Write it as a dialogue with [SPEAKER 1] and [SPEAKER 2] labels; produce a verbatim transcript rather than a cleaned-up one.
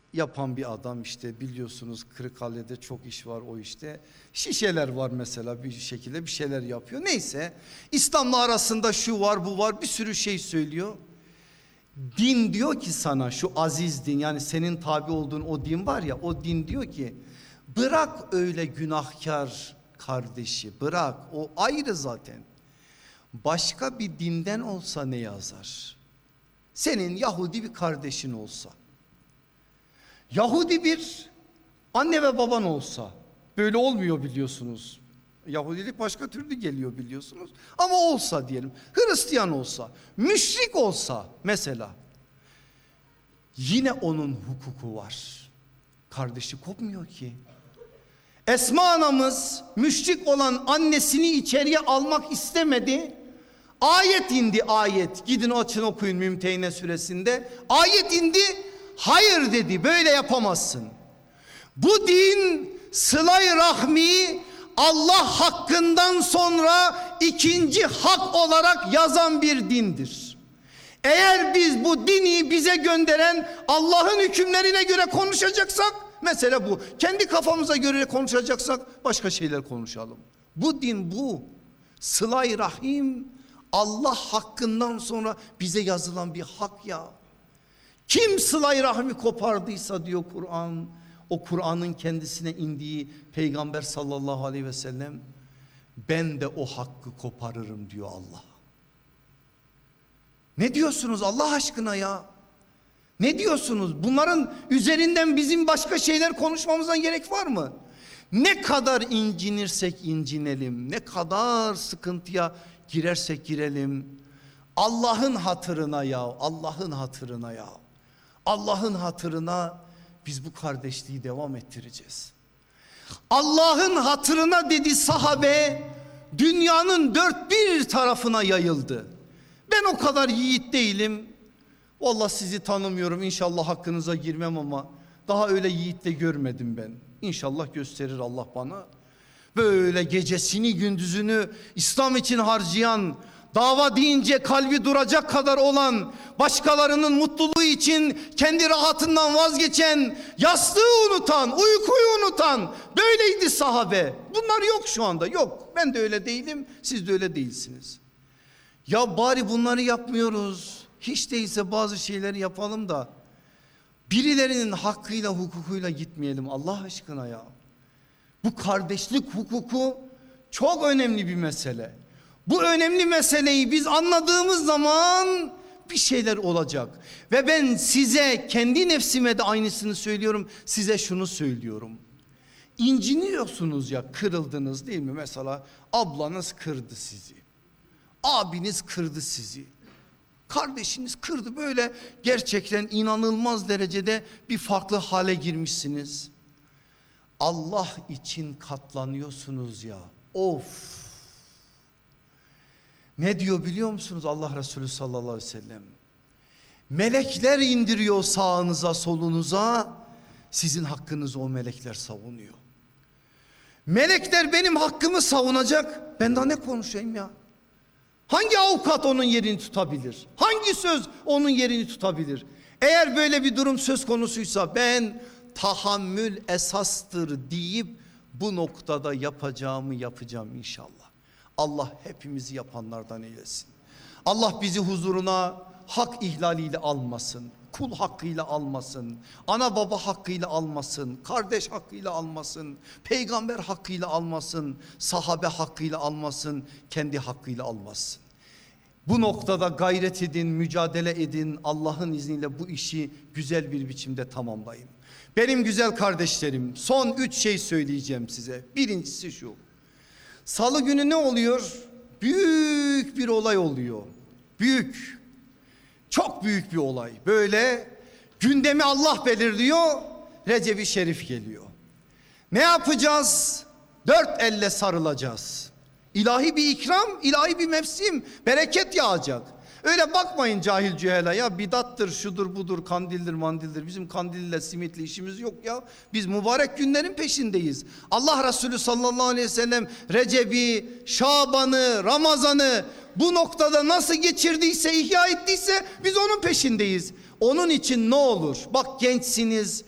[SPEAKER 1] yapan bir adam, işte biliyorsunuz Kırıkkale'de çok iş var o işte. Şişeler var mesela, bir şekilde bir şeyler yapıyor. Neyse, İslam'la arasında şu var bu var, bir sürü şey söylüyor. Din diyor ki sana, şu aziz din, yani senin tabi olduğun o din var ya, o din diyor ki bırak öyle günahkar kardeşi, bırak, o ayrı zaten. Başka bir dinden olsa ne yazar? Senin Yahudi bir kardeşin olsa, Yahudi bir anne ve baban olsa, böyle olmuyor biliyorsunuz. Yahudilik başka türlü geliyor biliyorsunuz. Ama olsa diyelim, Hristiyan olsa, müşrik olsa mesela, yine onun hukuku var. Kardeşi kopmuyor ki. Esma anamız müşrik olan annesini içeriye almak istemedi. Ayet indi, ayet. Gidin açın okuyun Mümtehine suresinde. Ayet indi. Hayır dedi, böyle yapamazsın. Bu din sıla-i rahmi Allah hakkından sonra ikinci hak olarak yazan bir dindir. Eğer biz bu dini bize gönderen Allah'ın hükümlerine göre konuşacaksak, mesele bu. Kendi kafamıza göre konuşacaksak başka şeyler konuşalım. Bu din bu. Sıla-i rahim Allah hakkından sonra bize yazılan bir hak ya. Kim sıla-i rahmi kopardıysa diyor Kur'an, o Kur'an'ın kendisine indiği Peygamber sallallahu aleyhi ve sellem, ben de o hakkı koparırım diyor Allah. Ne diyorsunuz Allah aşkına ya? Ne diyorsunuz? Bunların üzerinden bizim başka şeyler konuşmamıza gerek var mı? Ne kadar incinirsek incinelim, ne kadar sıkıntıya girersek girelim, Allah'ın hatırına ya, Allah'ın hatırına ya, Allah'ın hatırına biz bu kardeşliği devam ettireceğiz. Allah'ın hatırına dedi sahabe, dünyanın dört bir tarafına yayıldı. Ben o kadar yiğit değilim. Vallahi sizi tanımıyorum, inşallah hakkınıza girmem ama daha öyle yiğit de görmedim ben. İnşallah gösterir Allah bana. Böyle gecesini gündüzünü İslam için harcayan, dava deyince kalbi duracak kadar olan, başkalarının mutluluğu için kendi rahatından vazgeçen, yastığı unutan, uykuyu unutan, böyleydi sahabe. Bunlar yok şu anda, yok. Ben de öyle değilim, siz de öyle değilsiniz. Ya bari bunları yapmıyoruz. Hiç değilse bazı şeyleri yapalım da birilerinin hakkıyla hukukuyla gitmeyelim Allah aşkına ya. Bu kardeşlik hukuku çok önemli bir mesele. Bu önemli meseleyi biz anladığımız zaman bir şeyler olacak. Ve ben size, kendi nefsime de aynısını söylüyorum, size şunu söylüyorum. İnciniyorsunuz ya, kırıldınız değil mi? Mesela ablanız kırdı sizi, abiniz kırdı sizi, kardeşiniz kırdı, böyle gerçekten inanılmaz derecede bir farklı hale girmişsiniz. Allah için katlanıyorsunuz ya, of. Ne diyor biliyor musunuz Allah Resulü sallallahu aleyhi ve sellem? Melekler indiriyor sağınıza solunuza, sizin hakkınızı o melekler savunuyor. Melekler benim hakkımı savunacak, ben daha ne konuşayım ya? Hangi avukat onun yerini tutabilir? Hangi söz onun yerini tutabilir? Eğer böyle bir durum söz konusuysa ben tahammül esastır deyip bu noktada yapacağımı yapacağım inşallah. Allah hepimizi yapanlardan eylesin. Allah bizi huzuruna hak ihlaliyle almasın, kul hakkıyla almasın, ana baba hakkıyla almasın, kardeş hakkıyla almasın, peygamber hakkıyla almasın, sahabe hakkıyla almasın, kendi hakkıyla almasın. Bu noktada gayret edin, mücadele edin, Allah'ın izniyle bu işi güzel bir biçimde tamamlayın. Benim güzel kardeşlerim, son üç şey söyleyeceğim size. Birincisi şu: Salı günü ne oluyor? Büyük bir olay oluyor. Büyük. Çok büyük bir olay. Böyle gündemi Allah belirliyor. Recep-i Şerif geliyor. Ne yapacağız? Dört elle sarılacağız. İlahi bir ikram, ilahi bir mevsim, bereket yağacak. Öyle bakmayın cahil cühela, ya bidattır, şudur budur, kandildir mandildir. Bizim kandille simitli işimiz yok ya. Biz mübarek günlerin peşindeyiz. Allah Resulü sallallahu aleyhi ve sellem Recep'i, Şaban'ı, Ramazan'ı bu noktada nasıl geçirdiyse, ihya ettiyse biz onun peşindeyiz. Onun için ne olur, bak gençsiniz,